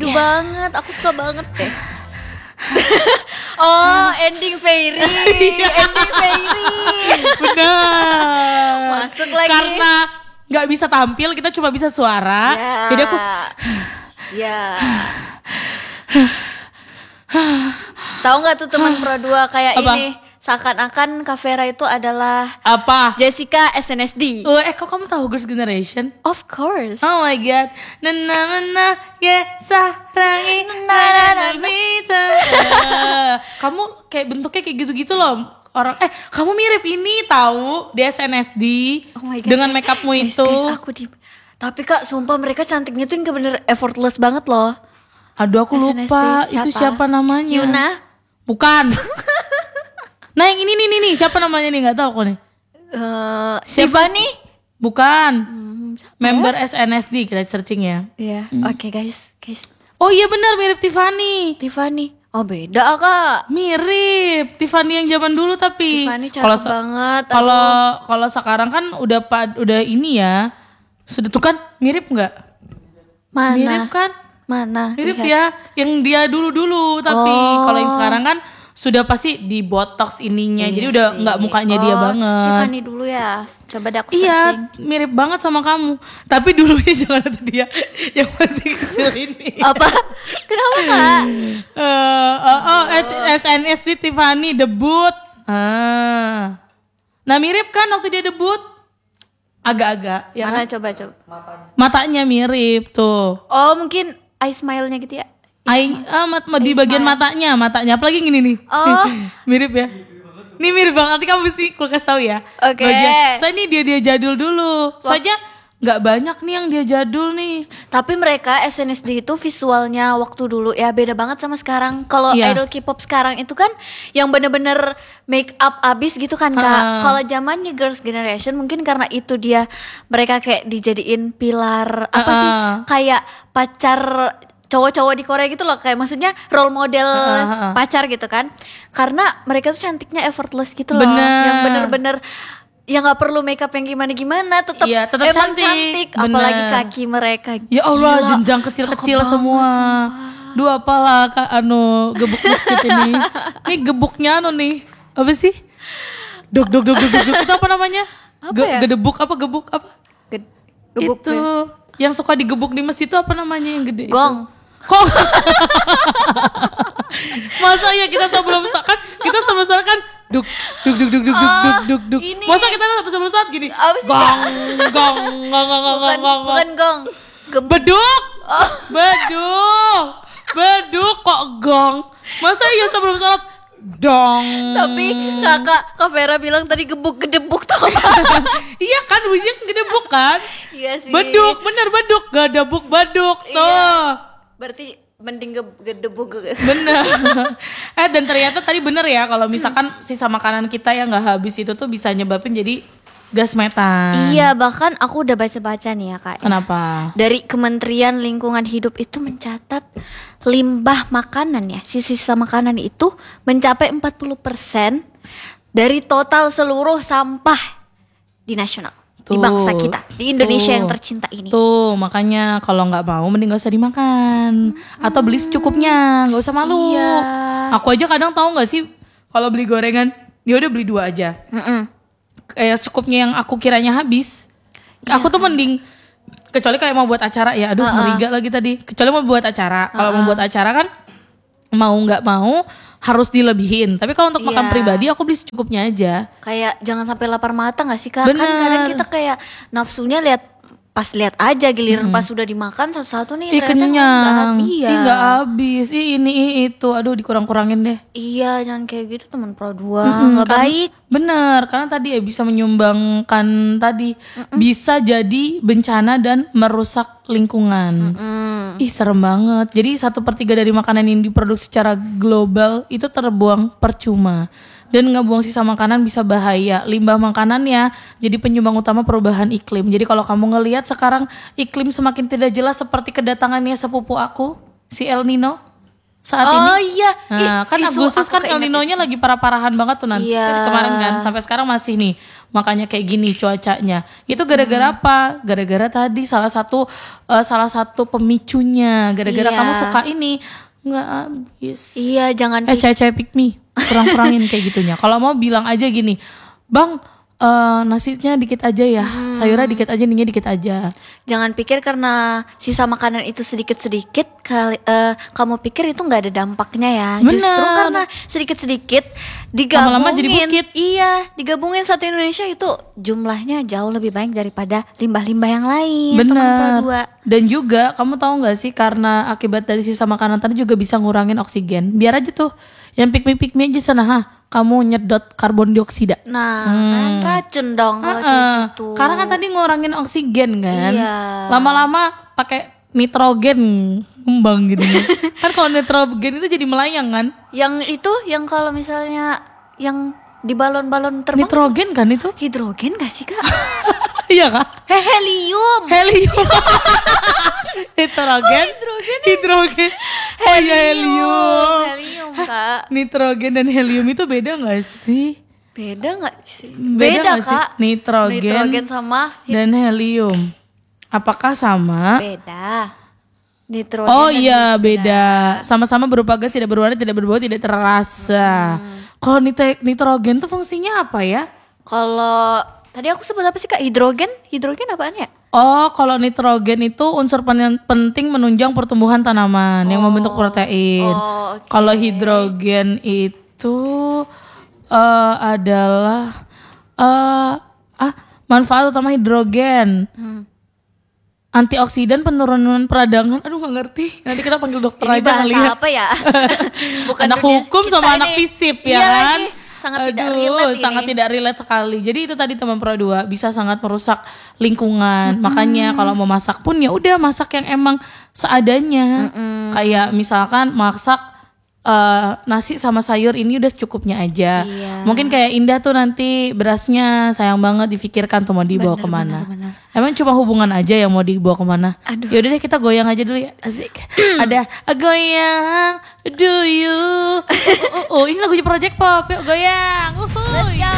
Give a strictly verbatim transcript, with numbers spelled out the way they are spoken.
yeah. banget, aku suka banget deh. Oh, ending fairy, ending fairy. Benar. Masuk lagi. Karena nggak bisa tampil, kita cuma bisa suara. Yeah. Jadi aku. Ya. Tahu nggak tuh teman Pro dua kayak apa? Ini seakan-akan Kak Vera itu adalah apa? Jessica S N S D. Oh, eh kok kamu tahu Girls' Generation? Of course. Oh my god. Nana nana ya sarangi nana nana. Kamu kayak bentuknya kayak gitu-gitu loh. Orang eh kamu mirip ini tahu di S N S D. Oh my god. Dengan make upmu itu. Guys, guys, aku di Tapi Kak, sumpah mereka cantiknya tuh yang bener effortless banget loh. Aduh aku S N S D. Lupa siapa? Itu siapa namanya? Yuna? Bukan. Nah yang ini nih nih nih siapa namanya nih nggak tahu kok nih. Uh, Tiffany? Bukan. Hmm, member ya? S N S D kita searching ya. Iya. Hmm. Oke okay, guys, guys. Oh iya benar mirip Tiffany. Tiffany. Oh beda Kak. Mirip Tiffany yang zaman dulu tapi. Tiffany cakep kalo, banget. Kalau kalau sekarang kan udah pad, udah ini ya. Sudah tuh kan mirip nggak? Mana? Mirip kan? Mana? Mirip lihat. Ya, yang dia dulu-dulu tapi oh. Kalau yang sekarang kan sudah pasti di botox ininya, iya jadi udah nggak mukanya oh, dia banget. Tiffany dulu ya, coba deh aku iya, searching. Mirip banget sama kamu. Tapi dulunya jangan ada dia yang masih kecil ini. Apa? Kenapa Kak? uh, uh, oh, S N S D Tiffany debut. Ah. Nah mirip kan waktu dia debut? Agak-agak. Ya Mana kan? coba coba. Matanya. Matanya mirip tuh. Oh mungkin eye smile-nya gitu ya? Eye, ah, mat, di bagian smile. matanya, matanya apalagi gini nih. Oh. Mirip ya. Ini mirip banget, nanti kamu mesti aku kasih tahu ya. Oke. Okay. Soalnya ini dia dia jadul dulu. Soalnya nggak banyak nih yang dia jadul nih. Tapi mereka S N S D itu visualnya waktu dulu ya beda banget sama sekarang. Kalau yeah. idol K-pop sekarang itu kan yang bener-bener make up abis gitu kan Kak. Uh. Kalau zamannya Girls' Generation mungkin karena itu dia mereka kayak dijadiin pilar apa uh. sih? Kayak pacar cowok-cowok di Korea gitu loh, kayak maksudnya role model uh, uh, uh. pacar gitu kan. Karena mereka tuh cantiknya effortless gitu loh. Bener. Yang bener-bener ya nggak perlu makeup yang gimana-gimana, tetap iya, tetap emang cantik, cantik. Apalagi kaki mereka. Ya Allah, gila, jenjang kecil-kecil semua. Dua apalah Kak anu gebuk masjid ini. Ini gebuknya anu nih. Apa sih? Duk duk duk duk duk. Itu apa namanya? Apa Ge- ya? Gedebuk apa gebuk apa? Ge- gebuk itu ya? Yang suka digebuk di masjid itu apa namanya yang gede? Gong. Itu? Kok? Masa ya kita sebelum kan kita sebelum saat kan duk duk duk duk duk duk duk duk duk. Masa kita sebelum saat gini? Apa sih? Gong gong gong gong gong bukan, gong. Bukan gong. Gem- beduk. Oh. Beduk. Beduk kok gong. Masa ya sebelum salat dong. Tapi kakak Kak Vera bilang tadi gebuk gedebuk tau. Iya kan bunyinya gedebuk kan? Iya sih. Beduk, bener beduk, gedebuk beduk tuh. Iya. Berarti mending ge- gedebuk. Bener. Eh dan ternyata tadi bener ya kalau misalkan hmm. sisa makanan kita yang nggak habis itu tuh bisa nyebabin jadi gas metan. Iya, bahkan aku udah baca-baca nih ya Kak. Kenapa? Dari Kementerian Lingkungan Hidup itu mencatat limbah makanan ya, sisa makanan itu mencapai empat puluh persen dari total seluruh sampah di nasional. Tuh, di bangsa kita, di Indonesia tuh, yang tercinta ini. Tuh, makanya kalau nggak mau mending gak usah dimakan. Hmm. Atau beli secukupnya, gak usah malu. Iya. Aku aja kadang tahu gak sih, kalau beli gorengan, ya udah beli dua aja. Mm-mm. Kayak secukupnya yang aku kiranya habis. Ya, aku tuh kan? Mending, kecuali kayak mau buat acara ya, aduh uh-uh. meriga lagi tadi. Kecuali mau buat acara, kalau uh-uh. mau buat acara kan, mau nggak mau harus dilebihin. Tapi kalau untuk yeah. makan pribadi aku beli secukupnya aja. Kayak jangan sampai lapar mata nggak sih Kak? Bener. Kan kadang kita kayak nafsunya lihat pas lihat aja, giliran hmm. pas sudah dimakan satu-satu nih Ih, ternyata kenyang. Iya. Ih nggak habis. Ih ini ih, itu. Aduh dikurang-kurangin deh. Iya jangan kayak gitu teman Pro dua nggak kan, baik. Bener karena tadi ya bisa menyumbangkan tadi Mm-mm. bisa jadi bencana dan merusak lingkungan. Mm-mm. Ih serem banget. Jadi satu per tiga dari makanan yang diproduksi secara global itu terbuang percuma. Dan ngebuang sisa makanan bisa bahaya. Limbah makanan ya jadi penyumbang utama perubahan iklim. Jadi kalau kamu ngelihat sekarang iklim semakin tidak jelas seperti kedatangannya sepupu aku, si El Nino. saat oh, ini. Oh iya. Nah, kan isu, Agustus kan El Nino-nya lagi parah-parahan banget tuh nanti. Iya. Kan kemarin kan sampai sekarang masih nih. Makanya kayak gini cuacanya. Itu gara-gara hmm. apa? Gara-gara tadi salah satu uh, salah satu pemicunya. Gara-gara iya. kamu suka ini nggak habis. Iya, jangan Eh, cai-cai pick me. Kurang-kurangin kayak gitunya. Kalau mau bilang aja gini, "Bang, Uh, nasinya dikit aja ya, hmm. sayurnya dikit aja, ininya dikit aja." Jangan pikir karena sisa makanan itu sedikit-sedikit, kali, uh, kamu pikir itu nggak ada dampaknya ya. Bener. Justru karena sedikit-sedikit digabungin, lama-lama jadi bukit. Iya, digabungin satu Indonesia itu jumlahnya jauh lebih banyak daripada limbah-limbah yang lain. Bener. Dan juga kamu tahu nggak sih, karena akibat dari sisa makanan tadi juga bisa ngurangin oksigen. Biar aja tuh yang pick me pick me aja sana, ha. Kamu nyedot karbon dioksida. Nah, hmm. kan racun dong kalau uh-uh. gitu. Karena kan tadi ngurangin oksigen kan. Iya. Lama-lama pakai nitrogen ngembang gitu. Kan kalau nitrogen itu jadi melayang kan. Yang itu yang kalau misalnya yang di balon-balon terbang. Nitrogen kan itu? Hidrogen gak sih, Kak? Iya, Kak? He, helium. Helium. Nitrogen. Oh, hidrogen. Hidrogen. Oh ya, helium. Helium, Kak. Nitrogen dan helium itu beda gak sih? Beda gak sih? Beda, beda Kak. Sih? Nitrogen, Nitrogen sama hid- dan helium. Apakah sama? Beda. Nitrogen. Oh iya, beda. Sama-sama berupa gas, tidak berwarna, tidak berbau, tidak terasa. Hmm. Kalau nit- nitrogen tuh fungsinya apa ya? Kalau tadi aku sebut apa sih, Kak? Hidrogen? Hidrogen apaan ya? Oh, kalau nitrogen itu unsur pen- penting menunjang pertumbuhan tanaman oh. yang membentuk protein. Oh, okay. Kalau hidrogen itu uh, adalah uh, ah manfaat utama hidrogen. Hmm. Antioksidan, penurunan peradangan. Aduh, nggak ngerti. Nanti kita panggil dokter ini aja kali ya. Apa ya? Bukan anak hukum sama ini. Anak fisip ya iya kan? Lagi. Sangat Aduh, tidak relate ini. sangat tidak relate sekali. Jadi itu tadi teman Pro dua bisa sangat merusak lingkungan. Mm-hmm. Makanya kalau mau masak pun ya udah masak yang emang seadanya. Mm-hmm. Kayak misalkan masak Uh, nasi sama sayur ini udah secukupnya aja. Iya. Mungkin kayak Indah tuh nanti berasnya sayang banget difikirkan tuh mau dibawa bener, kemana. Bener, bener. Emang cuma hubungan aja yang mau dibawa kemana. Yaudah deh kita goyang aja dulu ya. Asik. Ada goyang do you. Oh, oh, oh, ini lagunya Project Pop. Yuk goyang. Uhuy. Let's go.